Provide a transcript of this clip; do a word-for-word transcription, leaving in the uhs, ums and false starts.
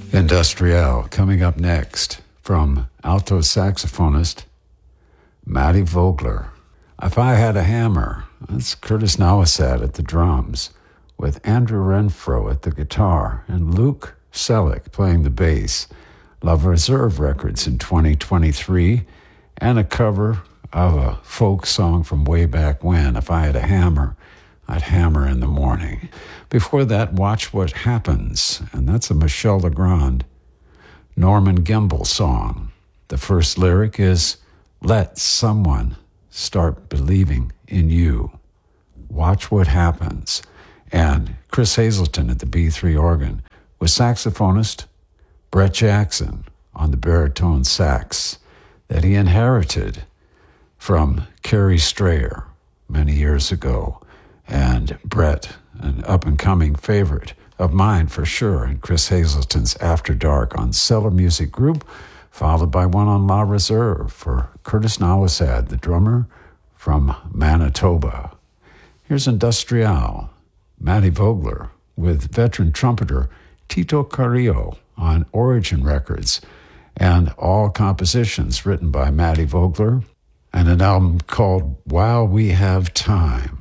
Industrial, coming up next from alto saxophonist Matty Vogler. If I Had a Hammer, that's Curtis Nowosad at the drums, with Andrew Renfro at the guitar and Luke Selleck playing the bass. Love Reserve Records in twenty twenty-three, and a cover of a folk song from way back when. If I had a hammer, I'd hammer in the morning. Before that, Watch What Happens, and that's a Michel Legrand Norman Gimbel song. The first lyric is, let someone start believing in you. Watch What Happens. And Chris Hazelton at the B three organ with saxophonist Brett Jackson on the baritone sax that he inherited from Kerry Strayer many years ago. And Brett, an up-and-coming favorite of mine for sure, and Chris Hazelton's After Dark on Cellar Music Group, followed by one on La Reserve for Curtis Nowosad, the drummer from Manitoba. Here's Industrial, Matty Vogler, with veteran trumpeter Tito Carrillo on Origin Records, and all compositions written by Matty Vogler, and an album called While We Have Time.